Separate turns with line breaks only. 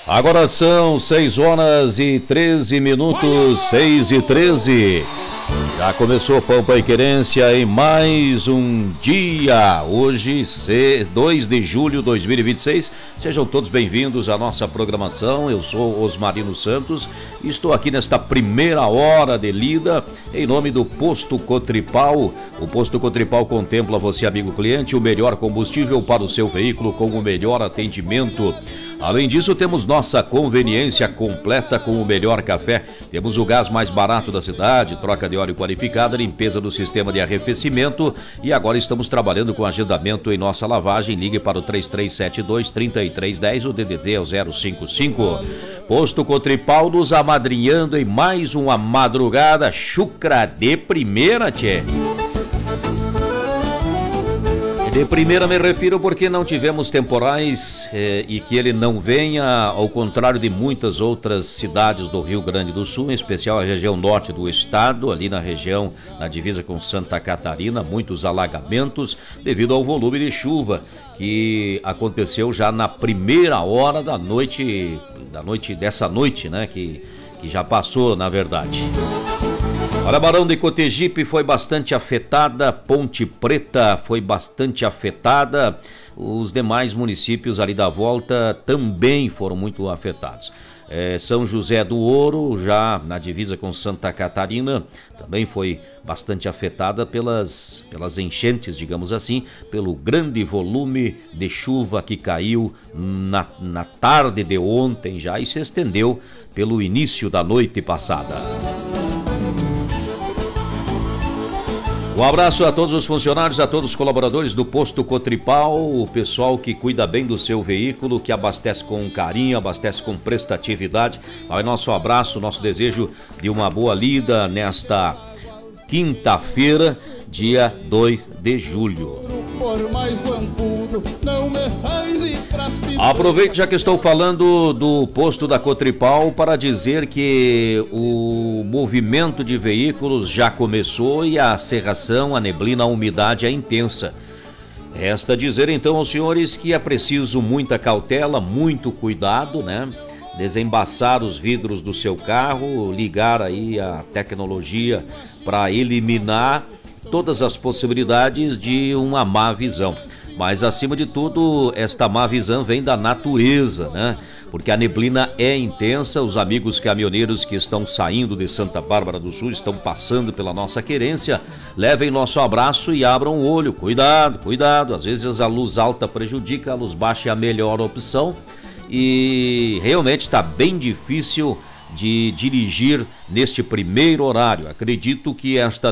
Agora são 6h13, 6h13. Já começou Pampa e Querência em mais um dia. Hoje, 2 de julho de 2026. Sejam todos bem-vindos à nossa programação. Eu sou Osmarino Santos e estou aqui nesta primeira hora de lida em nome do Posto Cotripal. O Posto Cotripal contempla você, amigo cliente, o melhor combustível para o seu veículo com o melhor atendimento. Além disso, temos nossa conveniência completa com o melhor café. Temos o gás mais barato da cidade, troca de óleo qualificada, limpeza do sistema de arrefecimento e agora estamos trabalhando com agendamento em nossa lavagem. Ligue para o 3372-3310, o DDD é o 055. Posto Cotripal nos amadrinhando em mais uma madrugada chucra de primeira, tchê. De primeira me refiro porque não tivemos temporais e que ele não venha, ao contrário de muitas outras cidades do Rio Grande do Sul, em especial a região norte do estado, ali na região, na divisa com Santa Catarina, muitos alagamentos devido ao volume de chuva que aconteceu já na primeira hora da noite dessa noite, né, que já passou, na verdade. Olha, Barão de Cotegipe foi bastante afetada, Ponte Preta foi bastante afetada, os demais municípios ali da volta também foram muito afetados. São José do Ouro, já na divisa com Santa Catarina, também foi bastante afetada pelas enchentes, digamos assim, pelo grande volume de chuva que caiu na tarde de ontem já e se estendeu pelo início da noite passada. Um abraço a todos os funcionários, a todos os colaboradores do Posto Cotripal, o pessoal que cuida bem do seu veículo, que abastece com carinho, abastece com prestatividade. Aí nosso abraço, nosso desejo de uma boa lida nesta quinta-feira, dia 2 de julho. Aproveito já que estou falando do posto da Cotripal para dizer que o movimento de veículos já começou e a cerração, a neblina, a umidade é intensa. Resta dizer então aos senhores que é preciso muita cautela, muito cuidado, né? Desembaçar os vidros do seu carro, ligar aí a tecnologia para eliminar todas as possibilidades de uma má visão. Mas, acima de tudo, esta má visão vem da natureza, né? Porque a neblina é intensa, os amigos caminhoneiros que estão saindo de Santa Bárbara do Sul, estão passando pela nossa querência, levem nosso abraço e abram o olho. Cuidado, cuidado, às vezes a luz alta prejudica, a luz baixa é a melhor opção e realmente está bem difícil de dirigir neste primeiro horário. Acredito que esta